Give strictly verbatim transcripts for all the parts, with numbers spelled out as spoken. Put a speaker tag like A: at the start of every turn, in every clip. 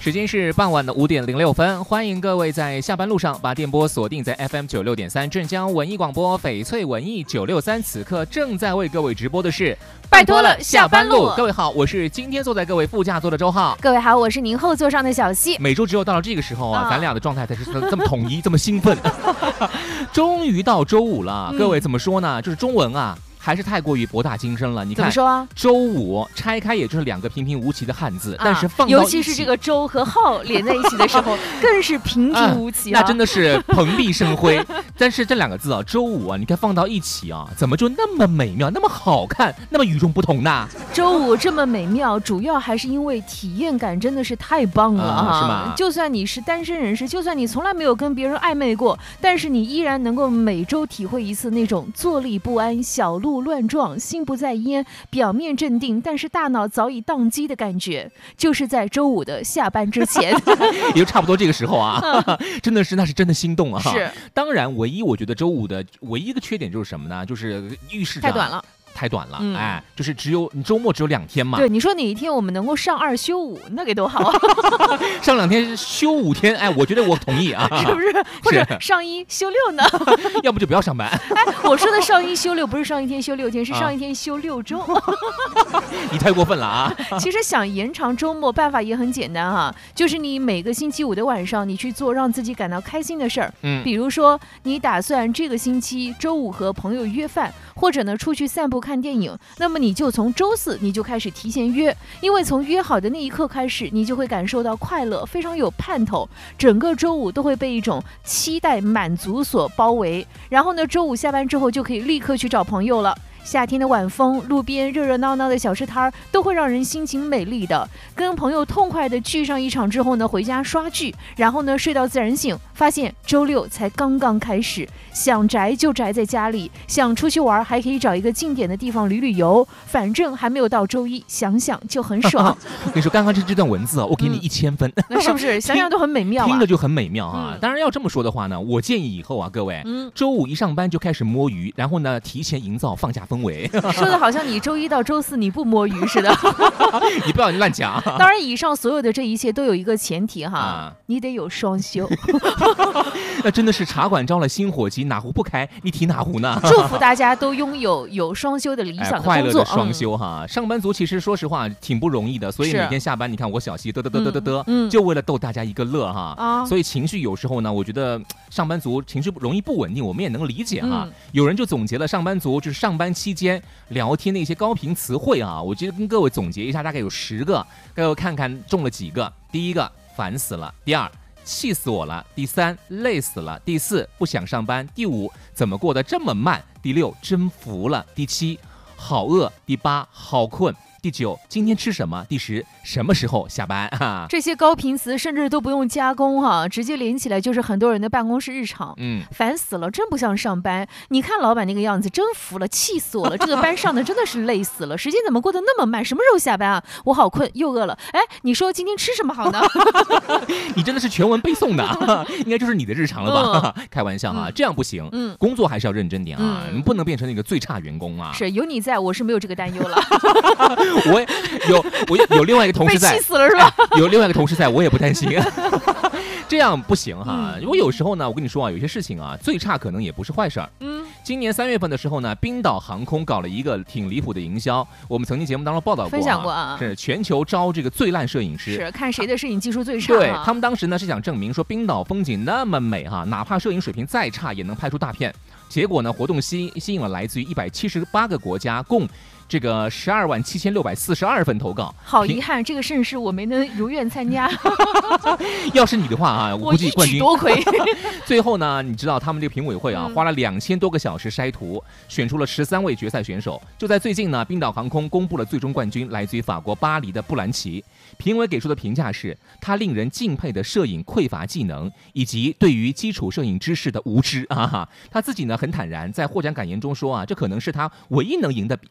A: 时间是傍晚的五点零六分，欢迎各位在下班路上把电波锁定在 F M 九六点三镇江文艺广播翡翠文艺九六三，此刻正在为各位直播的是
B: 拜托了下班路。
A: 各位好，我是今天坐在各位副驾座的周浩。
B: 各位好，我是您后座上的小溪。
A: 每周只有到了这个时候啊，啊咱俩的状态才是这么统一，这么兴奋。终于到周五了，各位怎么说呢？就是中文啊。还是太过于博大精深了。你看，
B: 怎么说啊？
A: 周五拆开也就是两个平平无奇的汉字，啊、但是放到
B: 尤其是这个周和浩连在一起的时候，更是平平无奇、啊
A: 啊。那真的是蓬荜生辉。但是这两个字啊，周五啊，你看放到一起啊，怎么就那么美妙，那么好看，那么与众不同呢？
B: 周五这么美妙，主要还是因为体验感真的是太棒了啊！
A: 啊是吗？
B: 就算你是单身人士，就算你从来没有跟别人暧昧过，但是你依然能够每周体会一次那种坐立不安、小鹿乱撞、心不在焉、表面镇定，但是大脑早已宕机的感觉，就是在周五的下班之前，
A: 也就差不多这个时候啊，真的是那是真的心动啊！
B: 是，
A: 当然，唯一我觉得周五的唯一一个缺点就是什么呢？就是预示着
B: 太短了。
A: 太短了、
B: 嗯，
A: 哎，就是只有你周末只有两天嘛。
B: 对，你说哪一天我们能够上二休五，那该多好啊！
A: 上两天休五天，哎，我觉得我同意啊，
B: 是不是？或者上一休六呢？
A: 要不就不要上班。
B: 哎，我说的上一休六不是上一天休六天，是上一天休六周。啊、
A: 你太过分了啊！
B: 其实想延长周末，办法也很简单哈、啊，就是你每个星期五的晚上，你去做让自己感到开心的事儿。嗯，比如说你打算这个星期周五和朋友约饭，或者呢出去散步。看电影，那么你就从周四你就开始提前约，因为从约好的那一刻开始，你就会感受到快乐，非常有盼头，整个周五都会被一种期待满足所包围。然后呢，周五下班之后就可以立刻去找朋友了。夏天的晚风，路边热热闹闹的小吃摊都会让人心情美丽的。跟朋友痛快的聚上一场之后呢，回家刷剧，然后呢睡到自然醒，发现周六才刚刚开始。想宅就宅在家里，想出去玩还可以找一个近点的地方旅旅游，反正还没有到周一，想想就很爽。
A: 我跟你说，刚刚这这段文字啊，我给你一千分，
B: 嗯、那是不是想想都很美妙、啊？
A: 听着就很美妙啊！
B: 嗯、
A: 当然要这么说的话呢，我建议以后啊，各位，嗯、周五一上班就开始摸鱼，然后呢，提前营造放假氛围。
B: 说的好像你周一到周四你不摸鱼似的。
A: 你不要乱讲。
B: 当然，以上所有的这一切都有一个前提哈，啊、你得有双休。
A: 那真的是茶馆招了新伙计，哪壶不开你提哪壶呢？
B: 祝福大家都拥有有双休的理想的工作，
A: 哎、快乐的双休哈、嗯。上班族其实说实话挺不容易的，所以每天下班，你看我小溪嘚嘚嘚嘚嘚嘚，嗯、就为了逗大家一个乐哈。啊、所以情绪有时候呢，我觉得上班族情绪容易不稳定，我们也能理解哈。嗯、有人就总结了上班族就是上班期间聊天的一些高频词汇啊，我觉得跟各位总结一下，大概有十个，各位看看中了几个。第一个，烦死了；第二，气死我了；第三，累死了；第四，不想上班；第五，怎么过得这么慢；第六，真服了；第七，好饿；第八，好困；第九，今天吃什么；第十，什么时候下班啊？
B: 这些高频词甚至都不用加工哈、啊，直接连起来就是很多人的办公室日常。嗯，烦死了，真不像上班。你看老板那个样子，真服了，气死我了。这个班上的真的是累死了，时间怎么过得那么慢？什么时候下班啊？我好困，又饿了。哎，你说今天吃什么好呢？
A: 你真的是全文背诵的、啊，应该就是你的日常了吧？嗯、开玩笑啊，嗯、这样不行。嗯，工作还是要认真点啊，嗯、你不能变成那个最差员工啊。
B: 是有你在，我是没有这个担忧了。
A: 我有我有另外一个同事在，
B: 被气死了是吧？
A: 哎、有另外一个同事在，我也不担心。这样不行哈。如果有时候呢，我跟你说啊，有些事情啊，最差可能也不是坏事儿。嗯，今年三月份的时候呢，冰岛航空搞了一个挺离谱的营销，我们曾经节目当中报道过、啊，
B: 分享过啊，
A: 是全球招这个最烂摄影师，
B: 是看谁的摄影技术最差、啊。
A: 对他们当时呢是想证明说冰岛风景那么美哈，哪怕摄影水平再差也能拍出大片。结果呢，活动吸吸引了来自于一百七十八个国家，共这个十二万七千六百四十二份投稿。
B: 好遗憾，这个盛事我没能如愿参加。
A: 要是你的话啊，我估计冠军
B: 多亏。
A: 最后呢，你知道他们这个评委会啊，嗯、花了两千多个小时筛图，选出了十三位决赛选手。就在最近呢，冰岛航空公布了最终冠军，来自于法国巴黎的布兰奇。评委给出的评价是，他令人敬佩的摄影匮乏技能，以及对于基础摄影知识的无知啊。他自己呢很坦然，在获奖感言中说啊，这可能是他唯一能赢的摄影比赛。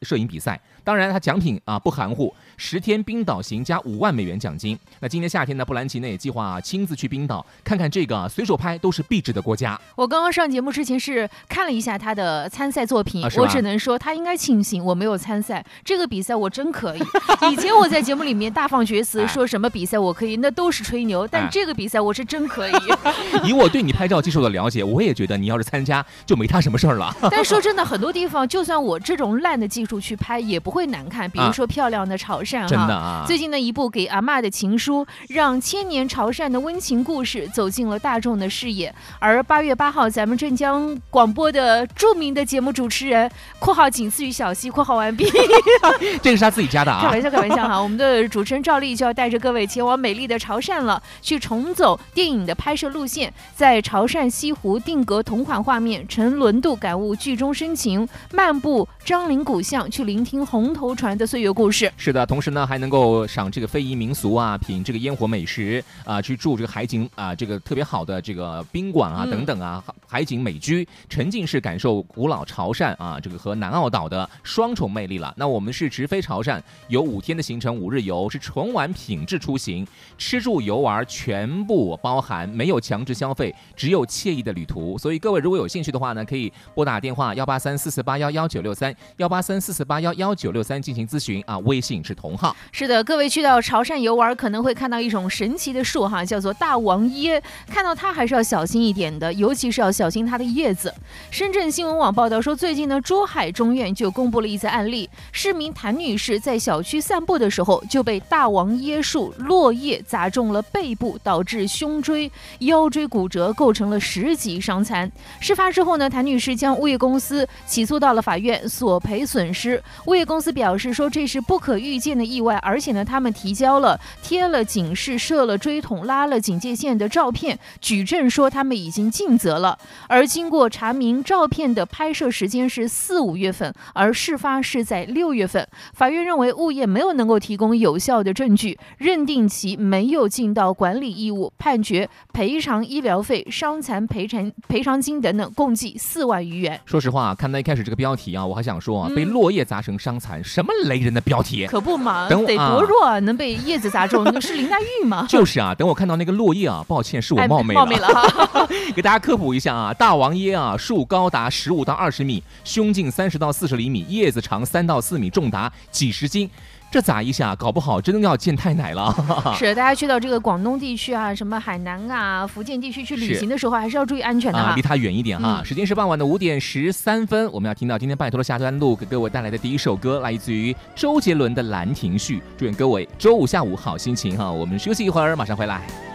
A: 赛。当然，它奖品啊不含糊，十天冰岛行加五万美元奖金。那今年夏天呢，布兰奇呢也计划亲自去冰岛看看这个随手拍都是壁纸的国家。
B: 我刚刚上节目之前是看了一下他的参赛作品，啊、我只能说他应该庆幸我没有参赛。这个比赛我真可以。以前我在节目里面大放厥词，说什么比赛我可以，那都是吹牛。但这个比赛我是真可以。
A: 以我对你拍照技术的了解，我也觉得你要是参加就没他什么事儿了。
B: 但说真的，很多地方就算我这种烂的技术去拍，也不会难看。比如说漂亮的潮汕、啊，
A: 真的啊。
B: 最近的一部给阿嬷的情书，让千年潮汕的温情故事走进了大众的视野。而八月八号，咱们镇江广播的著名的节目主持人（括号仅次于小溪）（括号完毕）
A: 这个是他自己加的啊，
B: 开玩笑，开玩笑哈。我们的主持人赵丽就要带着各位前往美丽的潮汕了，去重走电影的拍摄路线，在潮汕西湖定格同款画面，乘轮渡感悟剧中深情，漫步樟林古巷，去聆听红头船的岁月故事。
A: 是的，同时呢还能够赏这个非遗民俗啊，品这个烟火美食啊，去住这个海景啊，这个特别好的这个宾馆啊、嗯、等等啊，海景美居，沉浸式感受古老潮汕啊，这个和南澳岛的双重魅力了。那我们是直飞潮汕，有五天的行程，五日游，是纯玩品质出行，吃住游玩全部包含，没有强制消费，只有惬意的旅途。所以各位如果有兴趣的话呢，可以拨打电话幺八三四四八幺幺九六三幺八三四四八幺幺九六三进行咨询啊，微信是同号。
B: 是的，各位去到潮汕游玩，可能会看到一种神奇的树哈，叫做大王椰。看到它还是要小心一点的，尤其是要小心它的叶子。深圳新闻网报道说，最近呢，珠海中院就公布了一则案例，市民谭女士在小区散步的时候，就被大王椰树落叶砸中了背部，导致胸椎、腰椎骨折，构成了十级伤残。事发之后呢，谭女士将物业公司起诉到了法院，索赔损失。物业公司表示说，这是不可预见的意外，而且呢，他们提交了贴了警示、设了追筒、拉了警戒线的照片，举证说他们已经尽责了。而经过查明，照片的拍摄时间是四五月份，而事发是在六月份。法院认为物业没有能够提供有效的证据，认定其没有尽到管理义务，判决赔偿医疗费、伤残赔偿赔偿金等等，共计四万余元。
A: 说实话，看到一开始这个标题啊，我还想说啊，嗯、被落叶砸成伤残，什么雷人的标题？
B: 可不嘛，得多弱啊，能被叶子砸中，是林黛玉吗？
A: 就是啊，等我看到那个落叶啊，抱歉，是我冒昧了。
B: 哎、冒昧了哈。
A: 给大家科普一下啊，大王椰啊，树高达十五到二十米，胸径三十到四十厘米，叶子长三到四米，重达几十斤。这砸一下，搞不好真的要见太奶了。
B: 是，大家去到这个广东地区啊，什么海南啊、福建地区去旅行的时候，还是要注意安全的哈，
A: 啊、离它远一点哈、嗯。时间是傍晚的五点十三分，我们要听到今天拜托的下段路给各位带来的第一首歌，来自于周杰伦的《兰亭序》。祝愿各位周五下午好心情哈。我们休息一会儿，马上回来。